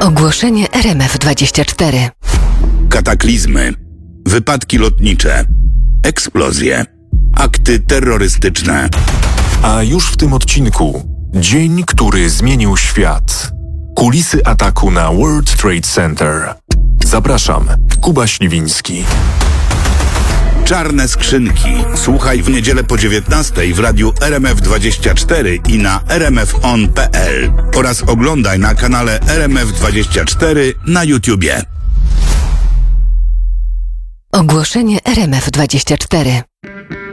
Ogłoszenie RMF24. Kataklizmy, wypadki lotnicze, eksplozje, akty terrorystyczne. A już w tym odcinku dzień, który zmienił świat. Kulisy ataku na World Trade Center. Zapraszam, Kuba Śliwiński. Czarne skrzynki. Słuchaj w niedzielę po 19:00 w radiu RMF24 i na rmfon.pl oraz oglądaj na kanale RMF24 na YouTubie. Ogłoszenie RMF24.